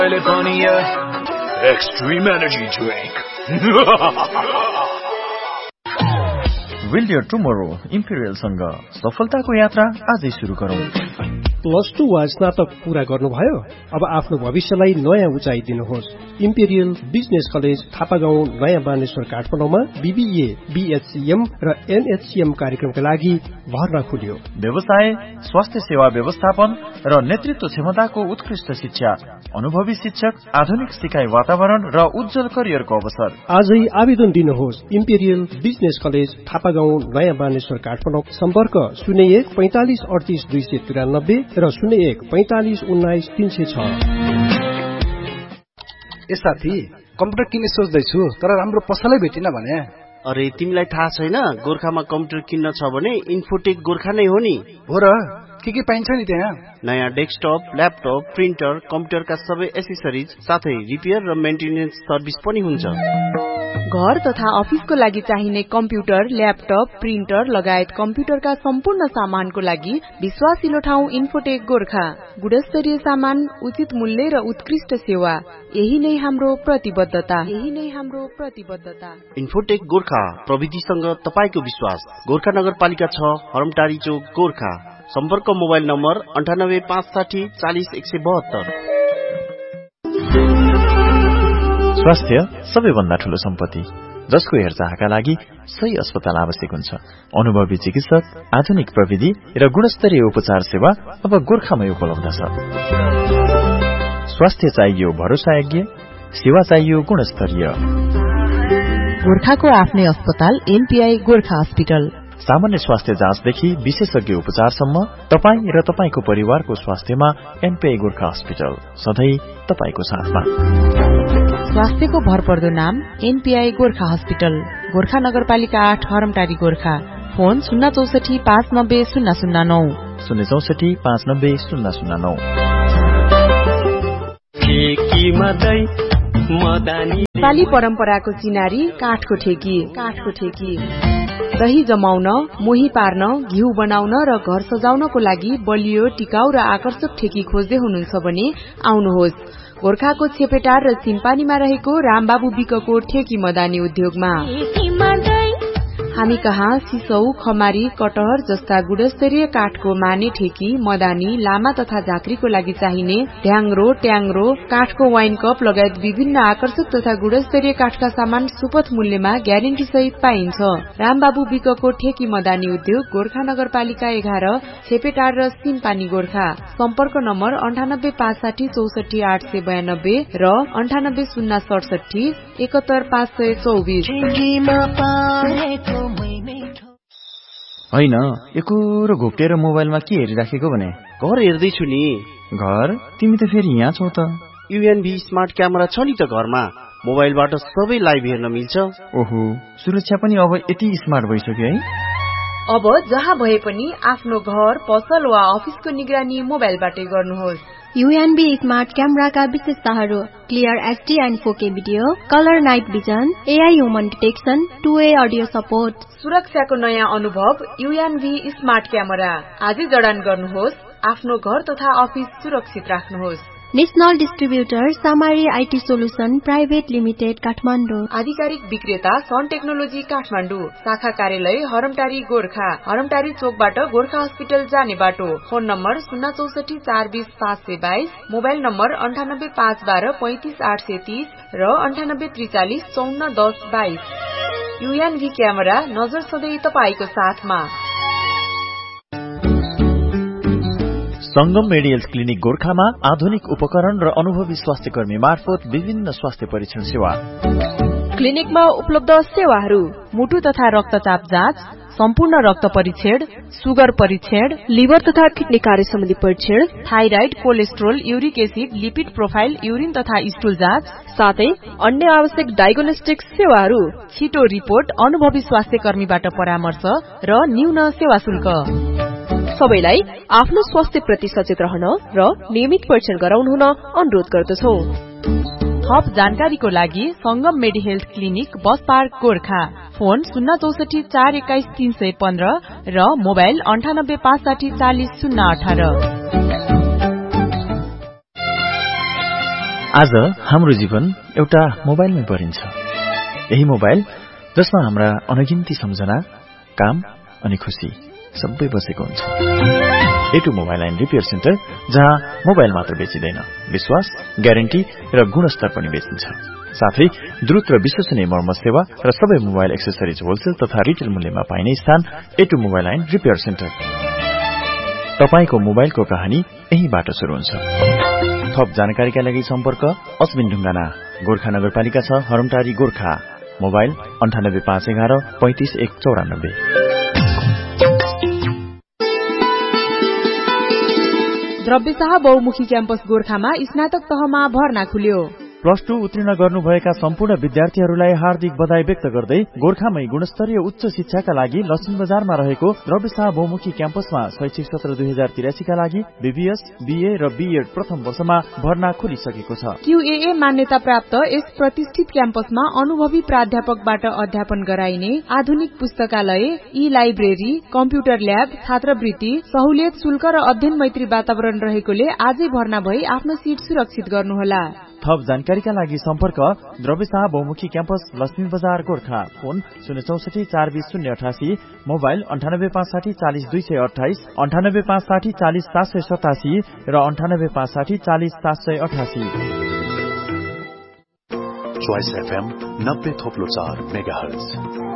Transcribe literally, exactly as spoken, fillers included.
California Extreme Energy Drink. Build your tomorrow Imperial सँग सफलताको यात्रा आजै सुरु गरौँ। प्लस टू वा स्नातक पूरा गर्नुभयो? अब आफ्नो भविष्यलाई नयाँ उचाइ दिनुहोस्। इम्पेरियल बिजनेस कलेज थापागाउँ नयाँ बानेश्वर काठमाडौँमा बीबीए, बीएचसीएम र एनएचसीएम कार्यक्रमका लागि भर्ना खुल्यो। व्यवसाय, स्वास्थ्य सेवा व्यवस्थापन र नेतृत्व क्षमताको उत्कृष्ट शिक्षा, अनुभवी शिक्षक, आधुनिक सिकाइ वातावरण र उज्जवल करियरको अवसर। आजै आवेदन दिनुहोस्। इम्पेरियल बिजनेस कलेज थापागाउँ नयाँ बानेश्वर काठमाडौँ। सम्पर्क शून्य एक पैंतालिस अडतिस दुई सय तिरानब्बे र शून्य एक पैंतालिस उन्नाइस तीन सय छ। ए साथी, कम्प्युटर किन्ने सोच्दैछु तर राम्रो पसलै भेटिन भने। अरे तिमीलाई थाहा छैन, गोर्खामा कम्प्युटर किन्न छ भने इन्फोटेक गोर्खा नै हो नि। हो र, के के पाइन्छ नि त्यहाँ? नयाँ डेस्कटप, ल्यापटप, प्रिन्टर, कम्प्युटरका सबै एसेसरिज साथै रिपेयर र मेन्टेनेन्स सर्भिस पनि हुन्छ। घर तथा अफिसको लागि चाहिने कम्प्युटर, ल्यापटप, प्रिन्टर लगायत कम्प्युटरका सम्पूर्ण सामानको लागि विश्वासिलो ठाउँ इन्फोटेक गोर्खा। गुणस्तरीय सामान, उचित मूल्य र उत्कृष्ट सेवा, यही नै हाम्रो प्रतिबद्धता यही नै हाम्रो प्रतिबद्धता इन्फोटेक गोर्खा, प्रविधिसँग तपाईको विश्वास। गोर्खा नगरपालिका छ, हरमटारी चोक, गोर्खा। सम्पर्क मोबाइल नम्बर अन्ठानब्बे पाँच साठी चालिस एक सय बहत्तर। स्वास्थ्य सबैभन्दा ठूलो सम्पत्ति, जसको हेरचाहका लागि सही अस्पताल आवश्यक हुन्छ। अनुभवी चिकित्सक, आधुनिक प्रविधि र गुणस्तरीय उपचार सेवा अब गोर्खामै उपलब्ध छ। स्वास्थ्य चाहियो भरोसायोग्य, सेवा चाहियो गुणस्तरीय। गोर्खाको आफ्नै अस्पताल एनपीआई गोर्खा अस्पताल। सामान्य स्वास्थ्य जाँचदेखि विशेषज्ञ उपचारसम्म तपाई र तपाईको परिवारको स्वास्थ्यमा एनपीआई गोर्खा अस्पताल सधैँ तपाईको साथमा। स्वास्थ्यको भरपर्दो नाम एनपीआई गोर्खा अस्पताल, गोर्खा नगरपालिका आठ, हरमटारी, गोर्खा। फोन शून्य चौसठी पाँच नब्बे शून्य शून्य नौ शून्य चौसठी पाँच नब्बे शून्य शून्य नौ। नेपाली परम्पराको चिनारी काठको ठेकी काठको ठेकी दही जमाउन, मोही पार्न, घिउ बनाउन र घर सजाउनको लागि बलियो, टिकाउ र आकर्षक ठेकी खोज्दै हुनुहुन्छ भने आउनुहोस् गोर्खाको छेपेटार र सिम्पानीमा रहेको रामबाबु विकको ठेकी मदानी उद्योगमा। हामी कहाँ सिसौ, खमारी, कटहर जस्ता गुणस्तरीय काठको माने ठेकी, मदानी, लामा तथा झाँक्रीको लागि चाहिने ढ्याङ्ग्रो, ट्याङ्ग्रो, काठको वाइन कप लगायत विभिन्न आकर्षक तथा गुणस्तरीय काठका सामान सुपथ मूल्यमा ग्यारेन्टी सहित पाइन्छ। रामबाबु विकको ठेकी मदानी उद्योग, गोर्खा नगरपालिका एघार, छेपेटार र सिम्पानी, गोर्खा। सम्पर्क नम्बर अन्ठानब्बे पाँच साठी चौसठी आठ सय बयानब्बे र अन्ठानब्बे शून्य सडसठी एकहत्तर पाँच सय चौबिस। होइन, एकोरो घोप्टेर मोबाइलमा के हेरिराखेको भने? घर हेर्दैछु नि। घर? तिमी त फेरि यहाँ छौ त। युएनभी स्मार्ट क्यामेरा छ नि त घरमा, मोबाइलबाट सबै लाइभ हेर्न मिल्छ। ओहो, सुरक्षा पनि अब यति स्मार्ट भइसक्यो है। अब जहाँ भए पनि आफ्नो घर, पसल वा अफिसको निगरानी मोबाइलबाटै गर्नुहोस्। युएनबी स्मार्ट क्यामेराका विशेषताहरू: क्लियर एचडी एन्ड फोर के video, colour night vision, AI human detection, two way audio support. सुरक्षाको नयाँ अनुभव युएनबी स्मार्ट क्यामेरा। आजै जडान गर्नुहोस्, आफ्नो घर तथा अफिस सुरक्षित राख्नुहोस्। National distributor सामारी IT solution private limited, Kathmandu. आधिकारिक विक्रेता सन टेक्नोलोजी, काठमाडौँ। शाखा कार्यालय हरमटारी, गोर्खा। हरमटारी चोकबाट गोर्खा हस्पिटल जाने बाटो। फोन नम्बर शून्य चौसठी चार बीस पाँच सय बाइस, मोबाइल नम्बर अन्ठानब्बे पाँच बाह्र पैंतिस आठ सय तीस र अन्ठानब्बे त्रिचालिस चौन्न दस बाइस। युएनभी क्यामेरा, नजर सधैँ तपाईको साथमा। संगम मेडिकल क्लिनिक गोर्खामा आधुनिक उपकरण र अनुभवी स्वास्थ्य कर्मी मार्फत विभिन्न स्वास्थ्य परीक्षण सेवा। क्लिनिकमा उपलब्ध सेवाहरू: मुटु तथा रक्तचाप जाँच, सम्पूर्ण रक्त परीक्षण, सुगर परीक्षण, लिभर तथा किडनी कार्य सम्बन्धी परीक्षण, thyroid, cholesterol, uric acid, lipid profile, urine तथा स्टुल जाँच, साथै अन्य आवश्यक डायग्नोस्टिक सेवाहरू। छिटो रिपोर्ट, अनुभवी स्वास्थ्य कर्मीबाट परामर्श र न्यून सेवा शुल्क। सबैलाई आफ्नो स्वास्थ्य प्रति सचेत रहन र नियमित परीक्षण गराउनु हुन अनुरोध गर्दछौ। थप जानकारीको लागि संगम मेडी health clinic, bus park, Gorkha. Phone शून्य चौसठी चार एक्काइस तीन सय पन्ध्र र मोबाइल अन्ठानब्बे पाँच साठी चालिस शून्य अठार। आज हाम्रो जीवन एउटा मोबाइलमै परिन्छ। यही मोबाइल जसमा हाम्रा अनगिन्ती सम्झना, काम अनि खुशी सबै बसेको हुन्छ। एटु मोबाइल एन्ड रिपेयर सेन्टर, जहाँ मोबाइल मात्र बेचिँदैन, विश्वास, ग्यारेन्टी र गुणस्तर पनि बेचिन्छ। साथै द्रुत र विश्वसनीय मर्मत सेवा र सबै मोबाइल एक्सेसरिज होलसेल तथा रिटेल मूल्यमा पाइने स्थान एटु मोबाइल एन्ड रिपेयर सेन्टर। तपाईको मोबाइलको कहानी यहीबाट सुरु हुन्छ। थप जानकारीका लागि सम्पर्क अश्विन ढुङ्गाना, गोर्खा नगरपालिका छ, हरमटारी, गोर्खा। मोबाइल अन्ठानब्बे पाँच एघार पैंतिस एक चौरानब्बे। द्रव्यशाह बहुमुखी क्याम्पस गोर्खामा स्नातक तहमा भर्ना खुल्यो। प्लस टू उत्तीर्ण गर्नुभएका सम्पूर्ण विद्यार्थीहरूलाई हार्दिक बधाई व्यक्त गर्दै गोर्खामै गुणस्तरीय उच्च शिक्षाका लागि लक्ष्मी बजारमा रहेको द्रव्यशाह बहुमुखी क्याम्पसमा शैक्षिक सत्र दुई हजार तिरासीका लागि बीबीएस, बीए र बीएड प्रथम वर्षमा भर्ना खुलिसकेको छ। क्यूएए मान्यता प्राप्त यस प्रतिष्ठित क्याम्पसमा अनुभवी प्राध्यापकबाट अध्यापन गराइने आधुनिक पुस्तकालय, ई लाइब्रेरी, कम्प्युटर ल्याब, छात्रवृत्ति, सहुलियत शुल्क र अध्ययन मैत्री वातावरण रहेकोले आजै भर्ना भई आफ्नो सीट सुरक्षित गर्नुहोला। थप जानकारीका लागि सम्पर्क द्रव्यशाह बहुमुखी क्याम्पस, लक्ष्मी बजार, गोर्खा। फोन शून्य चौसठी चार बीस शून्य अठासी, मोबाइल अन्ठानब्बे पाँच साठी चालिस दुई सय अठाइस, अन्ठानब्बे पाँच साठी चालिस सात सय सतासी र अन्ठानब्बे पाँच साठी चालिस सात सय अठासी। चोइस एफएम नब्बे थोप्लो चार मेगा हर्ज।